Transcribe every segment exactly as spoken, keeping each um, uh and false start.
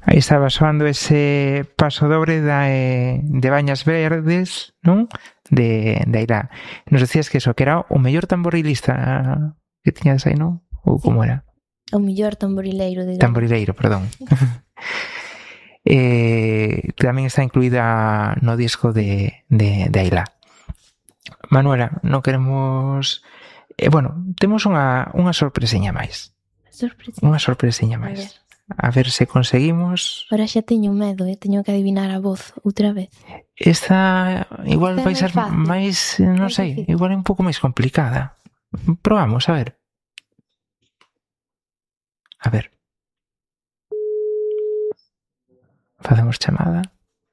Aí estaba soando ese paso dobre da, eh, de Bañas Verdes, non? De, de Ailá. Nos decías que eso, que era o mellor tamborilista que tiñas aí, non? Ou como era? O mellor tamborileiro de Galicia. Tamborileiro, perdón. eh, tamén está incluída no disco de, de, de Ailá. Manuela, non queremos... Eh, bueno, temos unha, unha sorpresiña máis. Sorpresiña. Unha sorpresiña máis. A ver se conseguimos. Ahora xa teño medo, eh? Teño que adivinar a voz outra vez. Esta igual Esta vai ser máis fácil. máis, non Máis sei, difícil. igual é un pouco máis complicada. Probamos, a ver. A ver. Facemos chamada.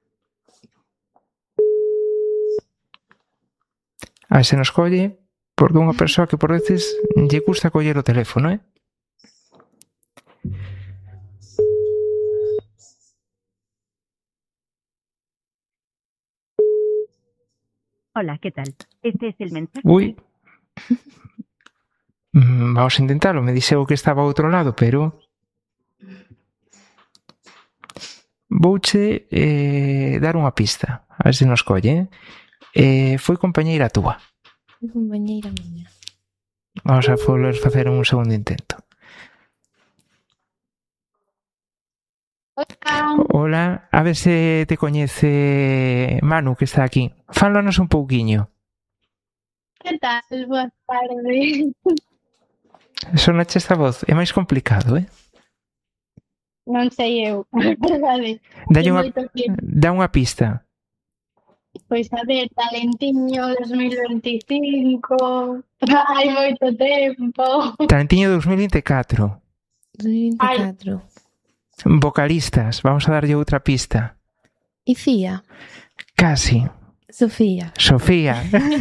A ver se nos colle, porque unha persoa que por veces lle gusta coller o teléfono, eh? Hola, ¿qué tal? Este es el mensaje. Ui. Mm, Vamos a intentarlo. Me dixeu que estaba ao outro lado, pero... Vouche eh, dar unha pista. A ver se nos colle, eh? Eh, foi compañeira túa. Foi compañeira miña. Vamos a volver a facer un segundo intento. Hola, a ver se te coñece Manu, que está aquí. Fálanos un pouquiño. Que tal? Boa tarde. Sonache esta voz, é máis complicado, eh? Non sei eu, a verdade. Dalle unha, Moito que- dá unha pista. Pois a ver, Talentiño dos mil veinticinco, hai moito tempo. Talentiño dos mil vinte e catro. dos mil vinte e catro. Vocalistas, vamos a darlle outra pista. Icía. Casi. Sofía. Sofía.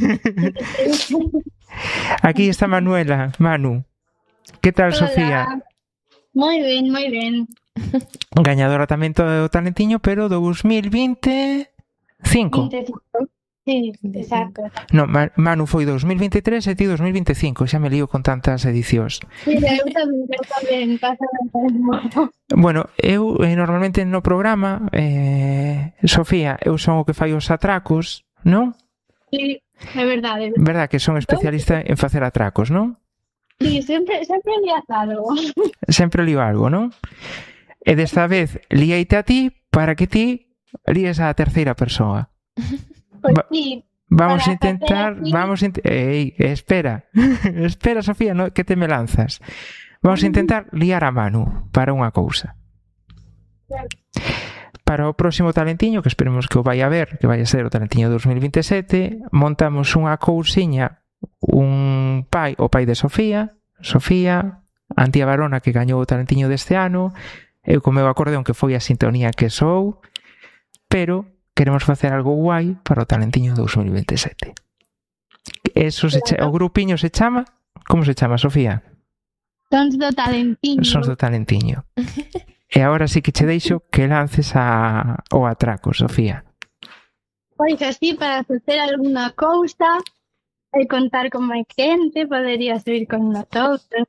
Aquí está Manuela, Manu. Que tal, Hola. Sofía? Moi ben, moi ben. Gañadora tamén do Talentiño, pero do dos mil vinte e cinco. vinte e cinco. Sí, exacto. No, Ma- Manu foi dos mil vinte e tres e ti dos mil vinte e cinco. Xa me lío con tantas edicións. Mira, eu tamén, eu tamén, pasa o mesmo. Bueno, eu eh, normalmente no programa, eh, Sofía, eu son o que fai os atracos, non? Sí, é verdade. Verdad que son especialista en facer atracos, non? Sí, sempre, sempre lias algo. Sempre lío algo, non? E desta vez líeite a ti para que ti líes a terceira persoa. Pois Va- sí, Vamos Para a intentar, facer así. vamos a int- Ei, espera. Espera, Sofía, no, que te me lanzas. Vamos a intentar liar a Manu para unha cousa. Para o próximo Talentiño, que esperemos que o vai a ver, que vai a ser o Talentiño dos mil vinte e sete, montamos unha cousiña, un pai, o pai de Sofía, Sofía, Antía Barona, que gañou o Talentiño deste ano, eu co meu acordeón, que foi a sintonía que sou, pero queremos facer algo guai para o Talentiño dos mil vinte e sete. Eso se cha- o grupiño se chama, como se chama, Sofía? sons do Talentiño. Sons do Talentiño. E agora sí que che deixo que lances a, o atraco, Sofía. Pois así, para facer alguna cousa e contar con máis xente, poderías vir con nosotros.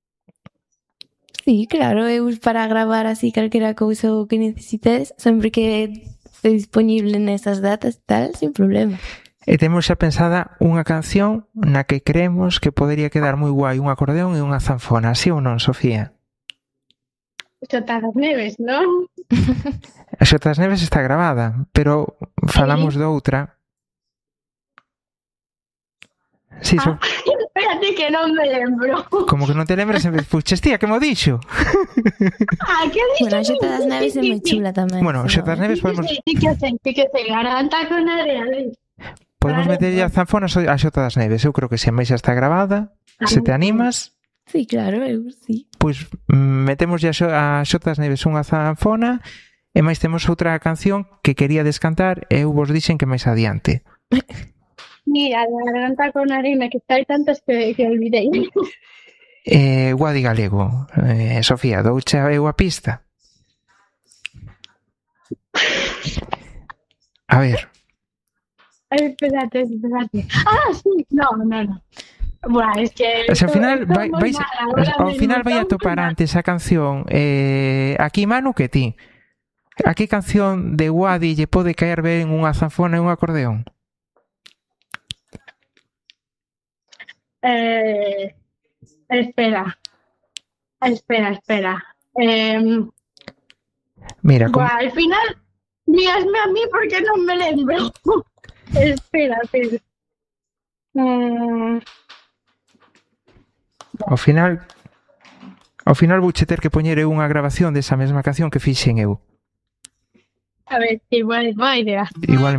Sí, claro, eu para gravar así calquera cousa o que necesites, sempre que este disponible nesas datas tal, sin problema. E temos xa pensada unha canción na que creemos que podería quedar moi guai un acordeón e unha zanfona, así ou non, Sofía? Xota das Neves, non? A Xota das Neves está grabada, pero falamos de outra. Sí, so... Ah, espérate que non me lembro. como que non te lembras, sempre puxes, tía, que mo dixo? Ah, que dixo? Bueno, a Xota das Neves é moi chula tamén. Bueno, se Xota das non, Neves Sí que podemos, sei, sí que sei, sí que sei. Garanta con areales. podemos Vale, meterlle a zanfona so- a Xota das Neves. Eu creo que se a máis xa está grabada, se te animas, Sí, claro, eu sí. pois mm, metemos a, xo- a Xota das Neves unha zanfona e máis temos outra canción que quería descantar e eu vos dixen que máis adiante. Mira, garanta con arena, que hai tantas que, que olvidei. Eh, Guadi Galego, eh, Sofía, douche eu a pista. A ver, Ay, espérate, espérate. Ah, sí, no, no, no. Buah, es que... o sea, ao final esto vai, es muy vais, mala, ahora ao mismo, final vai a todo topar mal. antes a canción eh, aquí Manu que ti. A que canción de Wadi lle pode caer ben unha zanfona e un acordeón? Eh, espera. Espera, espera. Eh, Mira, como... buah, al final, dígasme a mí porque non me lembro. Espera, espera. Mm, ao final ao final vouche ter que poñer eu unha grabación desa mesma canción que fixen eu. a ver, igual, boa idea. Igual